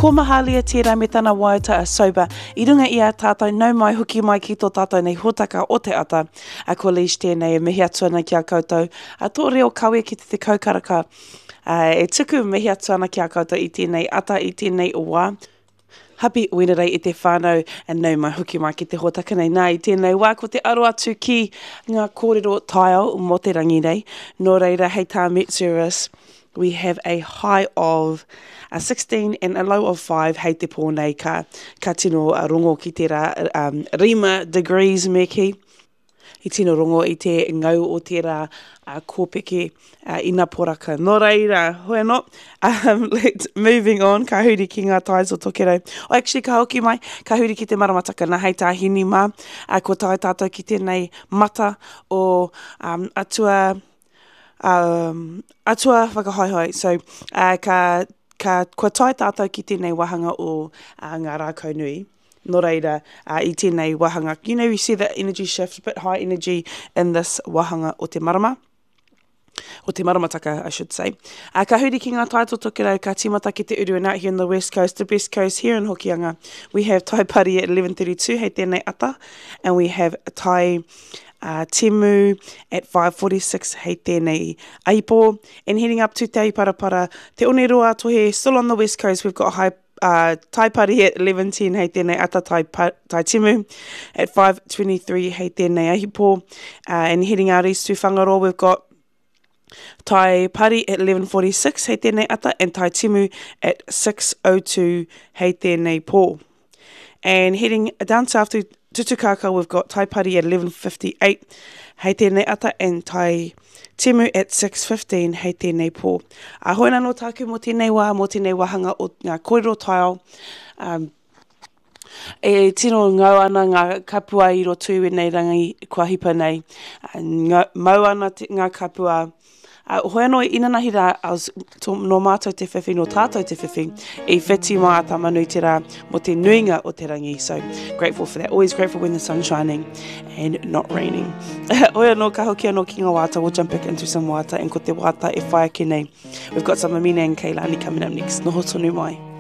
Ko mahalia tērā me tana waiata a sober. I runga i a tātou nau mai huki mai ki tō tātou nei hōtaka o te ata. A ko leis tēnei e mihi atu ana ki a koutou. A tō reo kawe ki te kaukaraka. E tuku mihi atu ana ki a koutou i tēnei ata, i tēnei o wā. Happy Wenerei i te whānau and nau mai huki mai ki te hōtaka nei. Nā i tēnei wā ko te aro atu ki ngā kōrero taio mo te rangi nei. Nō reira, hei tā Metzeris, we have a high of 16 and a low of 5 hei te pōnei ka tino rongo ki te rima degrees me ki. I tino rongo i te ngau o tērā kōpeke i ngā poraka. Nō reira, hoi anō, let's moving on, ka huri ki ngā tais o tokerau. Actually, ka hoki mai, ka huri ki te maramataka na hei tā hini mā, ko tai tātou ki tēnei mata o atua whakahoihoi. So, ko tai tātou ki tēnei wahanga o ngā rākau nui. Nō reira, i tēnei wahanga. You know, we see the energy shift, a bit high energy in this wahanga o te marama. O te maramataka, I should say. Ka huri ki ngā taito tokerau, ka timata ki te uru and out here in the west coast, the best coast here in Hokianga. We have Tai Pari at 11:32, hei tēnei ata, and we have Tai Timu at 5:46, hei tēnei aipo. And heading up to Te Parapara, Te Oneroa tohe, still on the west coast, we've got high Tai Pari at 11:10, hei tēnei ata Tai Timu at 5:23, hei tēnei ahipo. And heading out east to Whangaroa, we've got Tai Pari at 11:46, hei tēnei ata, and Tai Timu at 6:02, hei tēnei pō. And heading down south to Tutukaka, we've got Tai Pari at 11:58, hei tēnei ata, and Tai Timu at 6:15, hei tēnei pō. Hoina no tāku mo tēnei wahanga o ngā kōrero taio. E tino ngau ana ngā kapua i ro tū nei rangi kua hipa nei. Mau ana ngā kapua. Hoi anō i inanahi rā, no mātou te whiwhi, no tātou te whiwhi, I whiti mai a tamanui te rā mo te nuinga o te rangi. So, grateful for that. Always grateful when the sun's shining and not raining. Hoi anō, ka hoki anō ki ngā wāta. We'll jump back into some wāta, and ko te wāta e whai ake nei. We've got some Amina and Keilani coming up next. Noho tonu mai.